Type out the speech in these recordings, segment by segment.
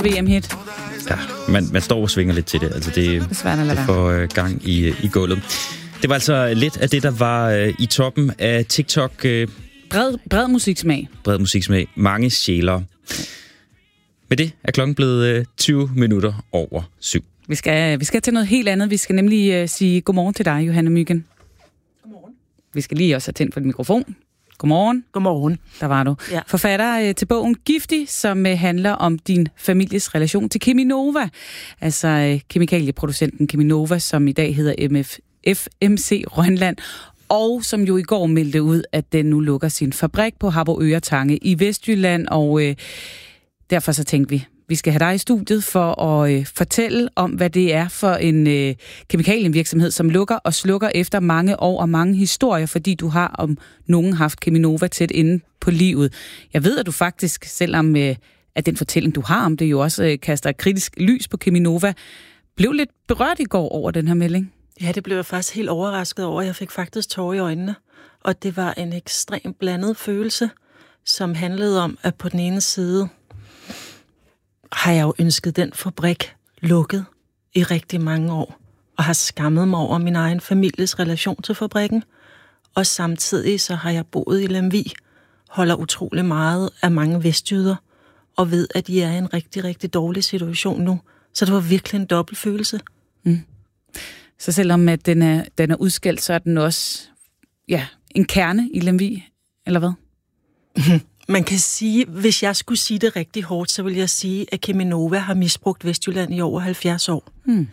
VM-hit. Ja, man står og svinger lidt til det. Altså det får gang i gulvet. Det var altså lidt af det, der var i toppen af TikTok. Bred musiksmag. Bred musiksmag. Mange sjæler. Med det er klokken blevet 20 minutter over 7. Vi skal til noget helt andet. Vi skal nemlig sige godmorgen til dig, Johanne Myggen. Godmorgen. Vi skal lige også have tændt for din mikrofon. Godmorgen. Godmorgen. Der var du. Ja. Forfatter til bogen Giftig, som handler om din families relation til Cheminova. Altså kemikalieproducenten Cheminova, som i dag hedder FMC Rønland. Og som jo i går meldte ud, at den nu lukker sin fabrik på Harboøre Tange i Vestjylland. Og derfor så tænkte vi skal have dig i studiet for at fortælle om, hvad det er for en kemikalievirksomhed, som lukker og slukker efter mange år og mange historier, fordi du har om nogen haft Cheminova tæt inde på livet. Jeg ved, at du faktisk, selvom at den fortælling, du har om det, jo også kaster kritisk lys på Cheminova, blev lidt berørt i går over den her melding. Ja, det blev jeg faktisk helt overrasket over. Jeg fik faktisk tårer i øjnene, og det var en ekstremt blandet følelse, som handlede om, at på den ene side har jeg jo ønsket den fabrik lukket i rigtig mange år, og har skammet mig over min egen families relation til fabrikken. Og samtidig så har jeg boet i Lemvig, holder utrolig meget af mange vestjyder, og ved, at de er i en rigtig, rigtig dårlig situation nu. Så det var virkelig en dobbelt følelse. Mm. Så selvom at den er udskældt, så er den også en kerne i Lemvig, eller hvad? Man kan sige, hvis jeg skulle sige det rigtig hårdt, så vil jeg sige, at Cheminova har misbrugt Vestjylland i over 70 år.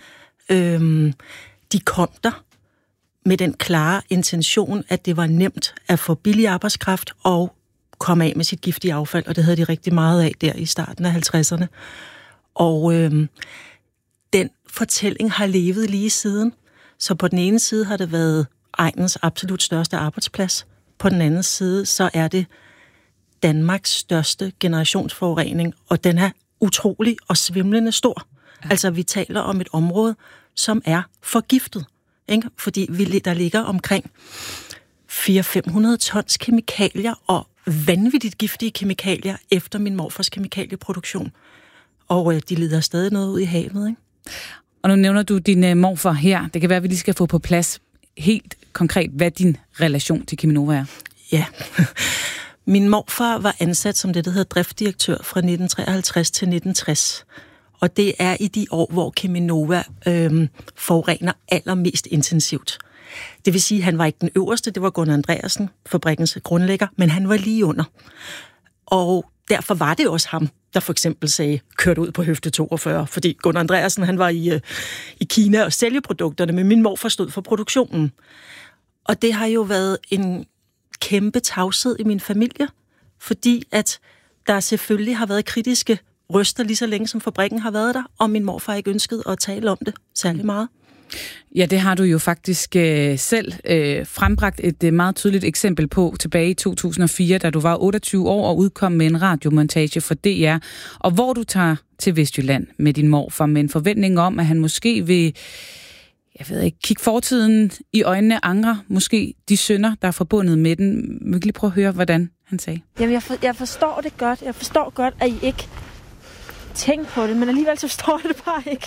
De kom der med den klare intention, at det var nemt at få billig arbejdskraft og komme af med sit giftige affald, og det havde de rigtig meget af der i starten af 50'erne. Og den fortælling har levet lige siden. Så på den ene side har det været egnens absolut største arbejdsplads. På den anden side, så er det Danmarks største generationsforurening, og den er utrolig og svimlende stor. Ja. Altså, vi taler om et område, som er forgiftet, ikke? Fordi der ligger omkring 400-500 tons kemikalier og vanvittigt giftige kemikalier efter min morfars kemikalieproduktion. Og de leder stadig noget ud i havet, ikke? Og nu nævner du din morfar her. Det kan være, at vi lige skal få på plads helt konkret, hvad din relation til Cheminova er. Ja. Min morfar var ansat som det, der hedder driftsdirektør fra 1953 til 1960. Og det er i de år, hvor Cheminova forurener allermest intensivt. Det vil sige, at han var ikke den øverste, det var Gunnar Andreasen, fabrikkens grundlægger, men han var lige under. Og derfor var det også ham, der for eksempel sagde, kørt ud på høfde 42, fordi Gunnar Andreasen, han var i Kina og sælge produkterne, men min morfar stod for produktionen. Og det har jo været en kæmpe tavshed i min familie, fordi at der selvfølgelig har været kritiske røster lige så længe, som fabrikken har været der, og min morfar ikke ønsket at tale om det særlig meget. Ja, det har du jo faktisk selv frembragt et meget tydeligt eksempel på tilbage i 2004, da du var 28 år og udkom med en radiomontage for DR, og hvor du tager til Vestjylland med din morfar med en forventning om, at han måske vil, kigge fortiden i øjnene angre, måske de synder, der er forbundet med den. Vi kan lige prøve at høre, hvordan han sagde. Jamen, jeg forstår det godt. Jeg forstår godt, at I ikke tænker på det, men alligevel så forstår jeg det bare ikke.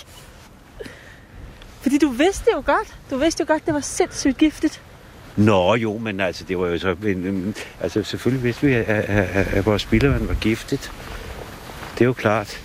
Fordi du vidste jo godt. Du vidste jo godt, det var sindssygt giftigt. Nå jo, men altså, det var jo så... altså, selvfølgelig vidste vi, at vores spildevand var giftigt. Det er jo klart.